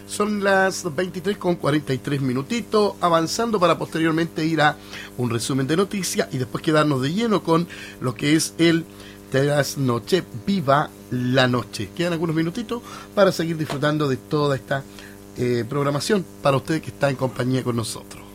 Son las 23:43 minutitos, avanzando para posteriormente ir a un resumen de noticias y después quedarnos de lleno con lo que es el Trasnoche Viva la Noche. Quedan algunos minutitos para seguir disfrutando de toda esta programación para usted que está en compañía con nosotros.